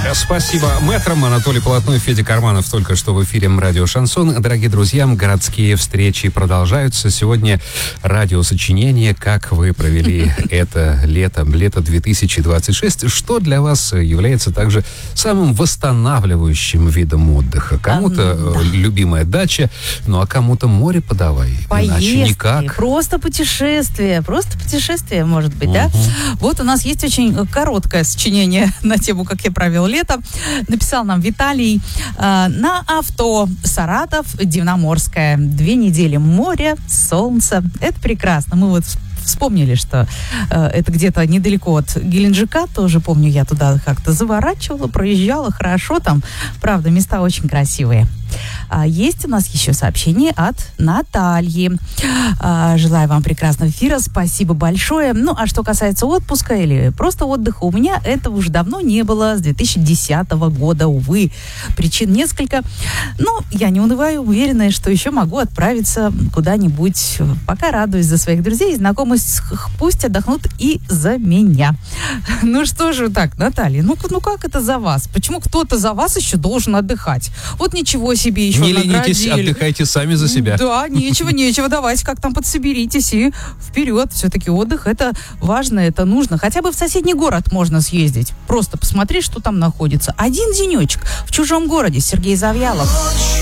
Спасибо мэтрам. Анатолий Полотной, Федя Карманов только что в эфире радио «Шансон». Дорогие друзья, городские встречи продолжаются. Сегодня радиосочинение «Как вы провели это лето 2026». Что для вас является также самым восстанавливающим видом отдыха? Кому-то любимая дача, ну а кому-то море подавай. Иначе никак. Просто путешествие, может быть, да? Вот у нас есть очень короткое сочинение на тему «Как я провел лето». Написал нам Виталий. На авто Саратов, Дивноморская. 2 недели моря, солнца. Это прекрасно. Мы вот вспомнили, что это где-то недалеко от Геленджика. Тоже помню, я туда как-то заворачивала, проезжала. Хорошо там. Правда, места очень красивые. Есть у нас еще сообщение от Натальи. Желаю вам прекрасного эфира. Спасибо большое. Ну, а что касается отпуска или просто отдыха, у меня этого уже давно не было. С 2010 года, увы. Причин несколько. Но я не унываю, уверена, что еще могу отправиться куда-нибудь. Пока радуюсь за своих друзей и знакомых. Пусть отдохнут и за меня. Ну что же так, Наталья, ну как это за вас? Почему кто-то за вас еще должен отдыхать? Вот ничего себе еще не наградили. ленитесь, отдыхайте сами за себя. Да, нечего, давайте как там подсоберитесь и вперед. Все-таки отдых это важно, это нужно. Хотя бы в соседний город можно съездить. Просто посмотреть, что там находится. Один денечек в чужом городе. Сергей Завьялов.